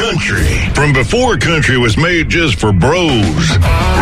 Country. From before country was made just for bros.